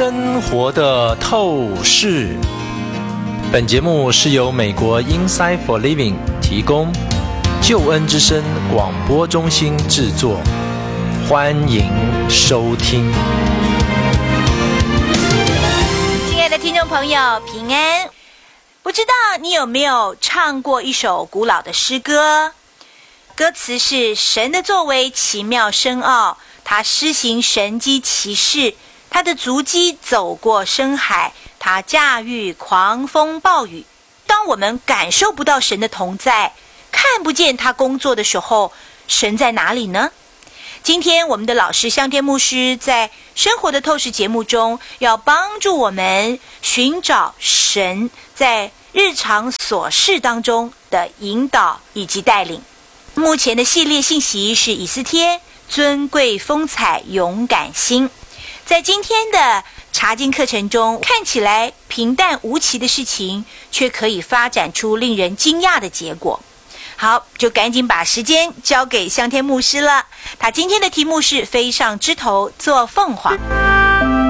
生活的透视。本节目是由美国 Insight for Living 提供，救恩之声广播中心制作，欢迎收听。 亲爱的听众朋友，平安。不知道你有没有唱过一首古老的诗歌？歌词是：神的作为奇妙深奥，他施行神迹奇事，他的足迹走过深海，他驾驭狂风暴雨。当我们感受不到神的同在，看不见他工作的时候，神在哪里呢？今天我们的老师香天牧师在生活的透视节目中，要帮助我们寻找神在日常琐事当中的引导以及带领。目前的系列信息是以斯帖尊贵风采勇敢心。在今天的查经课程中，看起来平淡无奇的事情，却可以发展出令人惊讶的结果。好，就赶紧把时间交给香天牧师了。他今天的题目是飞上枝头做凤凰。